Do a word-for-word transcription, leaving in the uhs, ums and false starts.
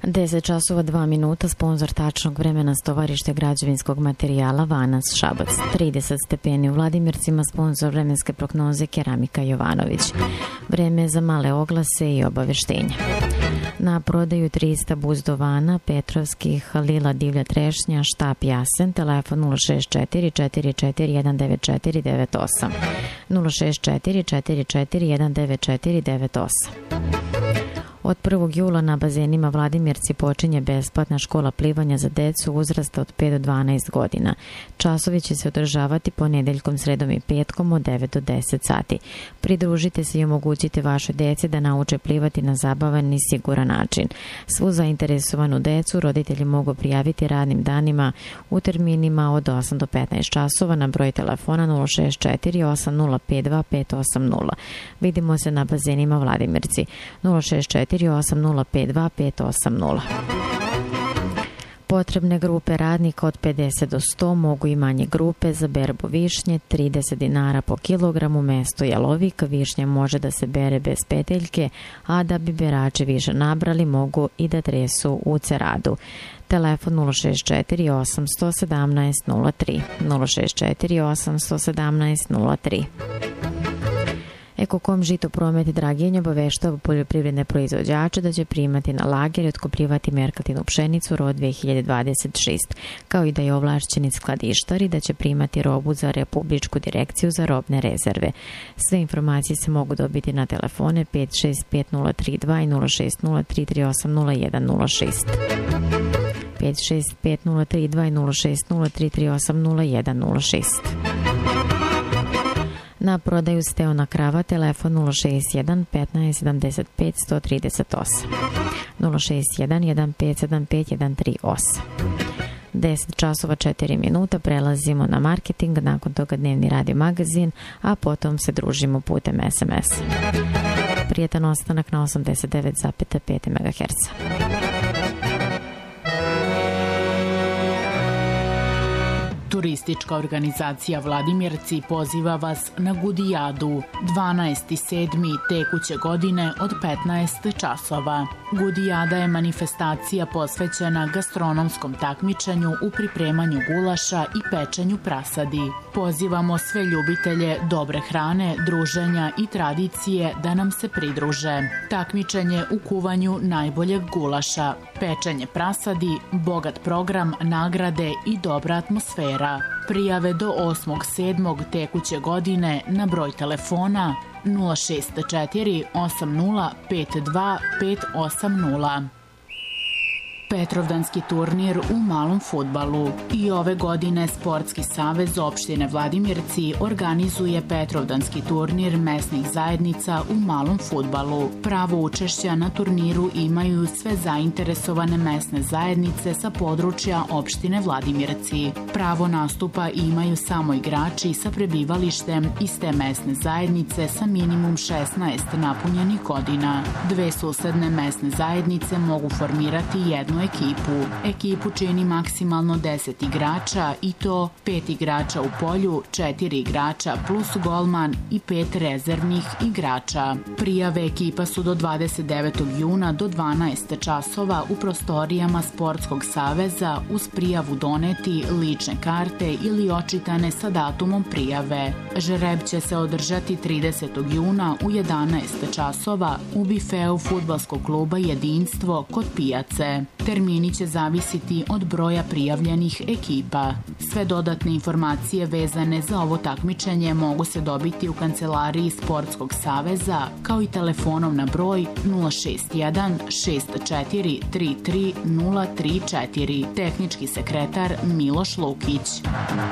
deset časova dva minuta, sponzor tačnog vremena stovarište građevinskog materijala Vanas Šabac. trideset stepeni u Vladimircima, sponzor vremenske prognoze Keramika Jovanović. Vreme za male oglase i obaveštenja. Na prodaju trista buzdovana, Petrovskih, Lila divlja trešnja, štap jasen, telefon nula šest četiri četiri četiri jedan devet četiri devet osam, nula šest četiri četiri četiri jedan devet četiri devet osam. Od prvog jula na bazenima Vladimirci počinje besplatna škola plivanja za decu uzrasta od pet do dvanaest godina. Časovi će se održavati ponedeljkom, sredom i petkom od devet do deset sati. Pridružite se i omogućite vašoj deci da nauče plivati na zabavan i siguran način. Svu zainteresovanu decu roditelji mogu prijaviti radnim danima u terminima od osam do petnaest časova na broj telefona nula šest četiri osam nula pet dva pet osam nula. Vidimo se na bazenima Vladimirci nula šest četiri osam nula pet dva pet osam nula. Potrebne grupe radnika od pedeset do sto, mogu i manje grupe za berbu višnje, trideset dinara po kilogramu, mesto jalovik. Višnja može da se bere bez peteljke, a da bi berači više nabrali mogu i da tresu u ceradu. Telefon nula šest četiri osam jedan sedam nula tri, nula šest četiri osam jedan sedam nula tri. Ekokom Žito Promet Draginj obaveštava poljoprivredne proizvođače da će primati na lager i otkupljivati merkaltinu pšenicu rod dve hiljade dvadeset šest, kao i da je ovlašćeni skladištar i da će primati robu za Republičku direkciju za robne rezerve. Sve informacije se mogu dobiti na telefone pet šest pet nula tri dva i nula šest nula tri tri osam nula jedan nula šest. pet šest pet nula tri dva i nula šest nula tri tri osam nula jedan nula šest. Na prodaju steona krava, telefon nula šest jedan petnaest sedamdeset pet sto trideset osam, nula šest jedan jedan pet sedam pet jedan tri osam. deset časova četiri minuta, prelazimo na marketing, nakon toga dnevni radio magazin, a potom se družimo putem es em es. Prijetan ostanak na osamdeset devet zarez pet megaherca. Turistička organizacija Vladimirci poziva vas na Gudijadu dvanaesti sedmi tekuće godine od petnaest časova. Gudijada je manifestacija posvećena gastronomskom takmičenju u pripremanju gulaša i pečenju prasadi. Pozivamo sve ljubitelje dobre hrane, druženja i tradicije da nam se pridruže. Takmičenje u kuvanju najboljeg gulaša, pečenje prasadi, bogat program, nagrade i dobra atmosfera. Prijave do osmog sedmog tekuće godine na broj telefona nula šest četiri osam nula pet dva pet osam nula. Petrovdanski turnir u malom fudbalu. I ove godine Sportski savez opštine Vladimirci organizuje Petrovdanski turnir mesnih zajednica u malom fudbalu. Pravo učešća na turniru imaju sve zainteresovane mesne zajednice sa područja opštine Vladimirci. Pravo nastupa imaju samo igrači sa prebivalištem iz te mesne zajednice sa minimum šesnaest napunjenih godina. Dve susedne mesne zajednice mogu formirati jednu ekipu. Ekipu čini maksimalno deset igrača i to pet igrača u polju, četiri igrača plus golman i pet rezervnih igrača. Prijave ekipa su do dvadeset devetog juna do dvanaest časova u prostorijama Sportskog saveza uz prijavu doneti lične karte ili očitane sa datumom prijave. Žreb će se održati tridesetog juna u jedanaest časova u bifeu fudbalskog kluba Jedinstvo kod pijace. Termini će zavisiti od broja prijavljenih ekipa. Sve dodatne informacije vezane za ovo takmičenje mogu se dobiti u kancelariji Sportskog saveza, kao i telefonom na broj nula šest jedan šest četiri tri tri nula tri četiri. Tehnički sekretar Miloš Lukić.